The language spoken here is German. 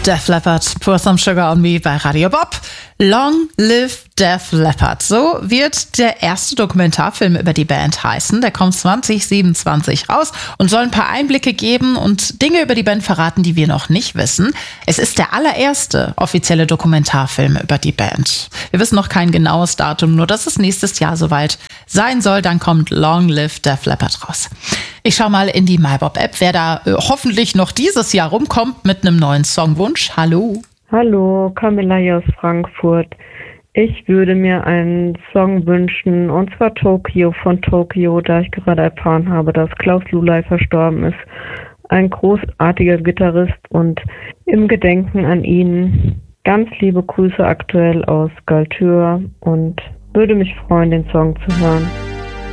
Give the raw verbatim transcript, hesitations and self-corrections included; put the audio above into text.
Def Leppard, Pour Some Sugar on Me bei Radio Bob. Long Live Def Leppard. So wird der erste Dokumentarfilm über die Band heißen. Der kommt zwanzig siebenundzwanzig raus und soll ein paar Einblicke geben und Dinge über die Band verraten, die wir noch nicht wissen. Es ist der allererste offizielle Dokumentarfilm über die Band. Wir wissen noch kein genaues Datum, nur dass es nächstes Jahr soweit sein soll. Dann kommt Long Live Def Leppard raus. Ich schau mal in die MyBob-App, wer da äh, hoffentlich noch dieses Jahr rumkommt mit einem neuen Songwunsch. Hallo. Hallo, Camilla hier aus Frankfurt. Ich würde mir einen Song wünschen, und zwar Tokio von Tokio, da ich gerade erfahren habe, dass Klaus Lulay verstorben ist. Ein großartiger Gitarrist, und im Gedenken an ihn ganz liebe Grüße aktuell aus Galtür, und würde mich freuen, den Song zu hören.